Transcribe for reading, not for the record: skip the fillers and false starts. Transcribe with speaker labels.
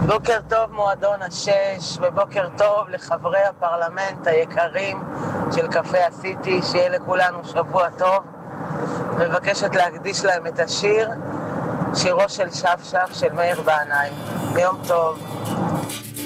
Speaker 1: בוקר טוב מועדון השש, ובוקר טוב לחברי הפרלמנט היקרים של קפה הסיטי, שיהיה לכולנו שבוע טוב. מבקשת להקדיש להם את השיר, שירו של שפשף של מאיר בנאי. יום טוב.